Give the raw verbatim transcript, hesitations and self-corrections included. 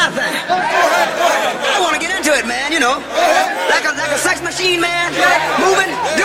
another thing. I want to get into it, man, you know. Like a, like a sex machine, man. Moving,